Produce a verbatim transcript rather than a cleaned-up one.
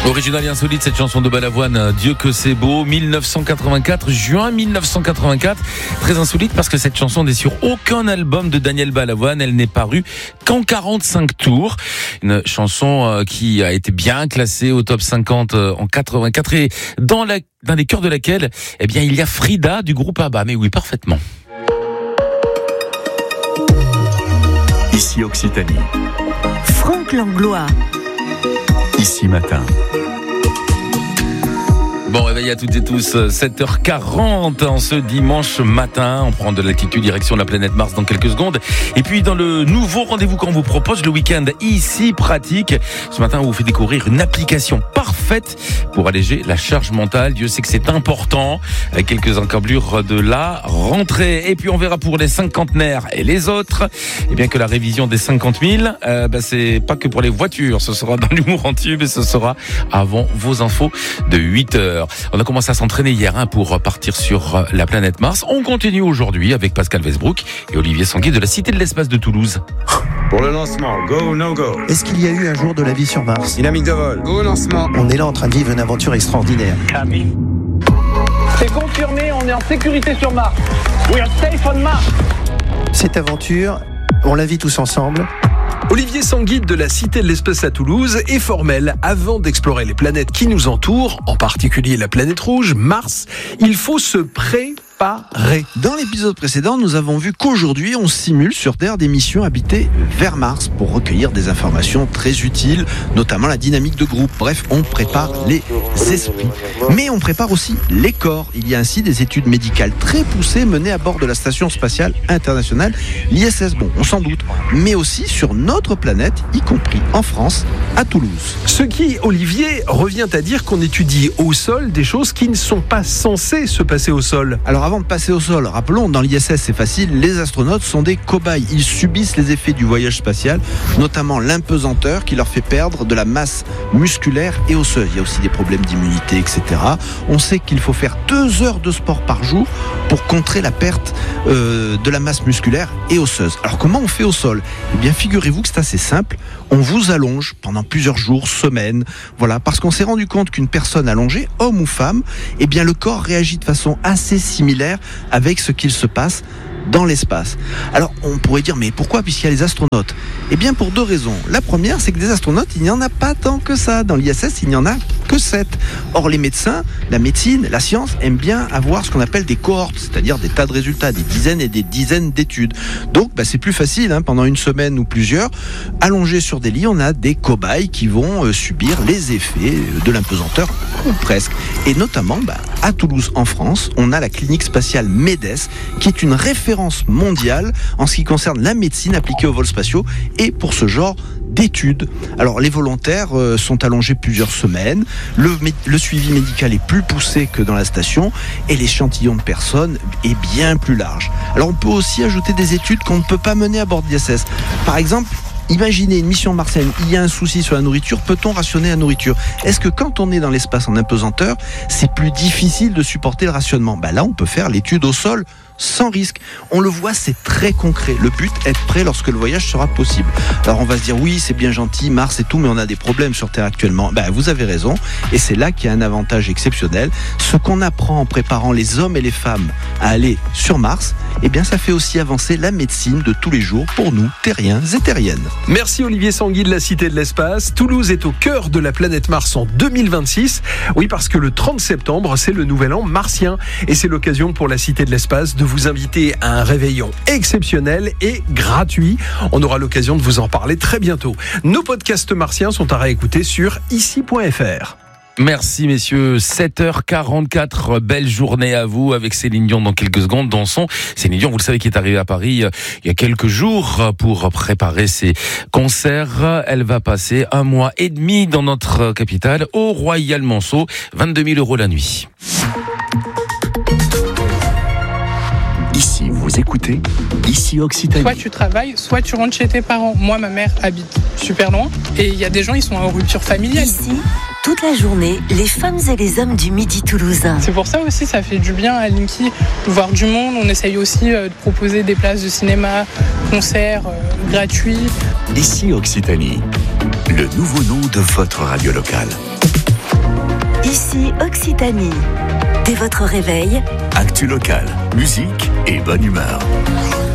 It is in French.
Original et insolite, cette chanson de Balavoine, Dieu que c'est beau, dix-neuf cent quatre-vingt-quatre, juin dix-neuf cent quatre-vingt-quatre. Très insolite parce que cette chanson n'est sur aucun album de Daniel Balavoine, elle n'est parue qu'en quarante-cinq tours. Une chanson qui a été bien classée au top cinquante en quatre-vingt-quatre et dans, la, dans les cœurs de laquelle, eh bien, il y a Frida du groupe ABBA. Mais oui, parfaitement. Ici Occitanie. Franck Langlois. Ici Matin. Bon réveil à toutes et tous, sept heures quarante en ce dimanche matin. On prend de l'altitude direction la planète Mars dans quelques secondes. Et puis dans le nouveau rendez-vous qu'on vous propose, le week-end ici pratique. Ce matin, on vous fait découvrir une application parfaite pour alléger la charge mentale. Dieu sait que c'est important. Avec quelques encablures de la rentrée. Et puis on verra pour les cinquantenaires et les autres. Et bien que la révision des cinquante mille, euh, bah, c'est pas que pour les voitures. Ce sera dans l'humour en tube et ce sera avant vos infos de huit heures. On a commencé à s'entraîner hier hein, pour partir sur la planète Mars. On continue aujourd'hui avec Pascal Westbrook et Olivier Sanguier de la Cité de l'Espace de Toulouse. Pour le lancement, go ou no go? Est-ce qu'il y a eu un jour de la vie sur Mars? Dynamique de vol, go au lancement. On est là en train de vivre une aventure extraordinaire. C'est confirmé, on est en sécurité sur Mars. We are safe on Mars. Cette aventure, on la vit tous ensemble. Olivier Sanguier de la Cité de l'Espace à Toulouse est formel. Avant d'explorer les planètes qui nous entourent, en particulier la planète rouge, Mars, il faut se préparer. Dans l'épisode précédent, nous avons vu qu'aujourd'hui, on simule sur Terre des missions habitées vers Mars pour recueillir des informations très utiles, notamment la dynamique de groupe. Bref, on prépare les esprits. Mais on prépare aussi les corps. Il y a ainsi des études médicales très poussées menées à bord de la Station Spatiale Internationale, l'I S S. Bon, on s'en doute. Mais aussi sur notre planète, y compris en France, à Toulouse. Ce qui, Olivier, revient à dire qu'on étudie au sol des choses qui ne sont pas censées se passer au sol. Alors avant de passer au sol, rappelons, dans l'I S S, c'est facile, les astronautes sont des cobayes. Ils subissent les effets du voyage spatial, notamment l'impesanteur qui leur fait perdre de la masse musculaire et osseuse. Il y a aussi des problèmes d'immunité, et cetera. On sait qu'il faut faire deux heures de sport par jour pour contrer la perte euh, de la masse musculaire et osseuse. Alors comment on fait au sol? Eh bien, figurez-vous que c'est assez simple. On vous allonge pendant plusieurs jours, semaines, voilà, parce qu'on s'est rendu compte qu'une personne allongée, homme ou femme, eh bien, le corps réagit de façon assez similaire avec ce qu'il se passe dans l'espace. Alors, on pourrait dire, mais pourquoi, puisqu'il y a les astronautes? Eh bien, pour deux raisons. La première, c'est que des astronautes, il n'y en a pas tant que ça. Dans l'I S S, il n'y en a que sept. Or, les médecins, la médecine, la science aiment bien avoir ce qu'on appelle des cohortes, c'est-à-dire des tas de résultats, des dizaines et des dizaines d'études. Donc, bah, c'est plus facile, hein, pendant une semaine ou plusieurs. Allongés sur des lits, on a des cobayes qui vont euh, subir les effets de l'impesanteur, ou presque. Et notamment, bah, à Toulouse, en France, on a la clinique spatiale MEDES, qui est une référence mondiale en ce qui concerne la médecine appliquée aux vols spatiaux et pour ce genre d'études. Alors les volontaires euh, sont allongés plusieurs semaines, le, le suivi médical est plus poussé que dans la station et l'échantillon de personnes est bien plus large. Alors on peut aussi ajouter des études qu'on ne peut pas mener à bord de l'I S S. Par exemple, imaginez une mission martienne, il y a un souci sur la nourriture, peut-on rationner la nourriture? Est-ce que quand on est dans l'espace en impesanteur, c'est plus difficile de supporter le rationnement? Ben là, on peut faire l'étude au sol sans risque. On le voit, c'est très concret. Le but, être prêt lorsque le voyage sera possible. Alors on va se dire, oui, c'est bien gentil, Mars et tout, mais on a des problèmes sur Terre actuellement. Ben, vous avez raison, et c'est là qu'il y a un avantage exceptionnel. Ce qu'on apprend en préparant les hommes et les femmes à aller sur Mars, eh bien ça fait aussi avancer la médecine de tous les jours pour nous, terriens et terriennes. Merci Olivier Sanguier de la Cité de l'Espace. Toulouse est au cœur de la planète Mars en deux mille vingt-six. Oui, parce que le trente septembre, c'est le nouvel an martien. Et c'est l'occasion pour la Cité de l'Espace de vous inviter à un réveillon exceptionnel et gratuit. On aura l'occasion de vous en parler très bientôt. Nos podcasts martiens sont à réécouter sur ici point f r. Merci messieurs, sept heures quarante-quatre, belle journée à vous avec Céline Dion dans quelques secondes dans son. Céline Dion, vous le savez, qui est arrivée à Paris euh, il y a quelques jours pour préparer ses concerts. Elle va passer un mois et demi dans notre capitale au Royal Monceau, vingt-deux mille euros la nuit. Ici, vous écoutez, ici Occitanie. Soit tu travailles, soit tu rentres chez tes parents. Moi, ma mère habite super loin et il y a des gens, ils sont en rupture familiale. Ici, toute la journée, les femmes et les hommes du Midi toulousain. C'est pour ça aussi, ça fait du bien à Linky de voir du monde. On essaye aussi de proposer des places de cinéma, concerts euh, gratuits. Ici Occitanie, le nouveau nom de votre radio locale. Ici Occitanie. Dès votre réveil, Actu locale, musique et bonne humeur.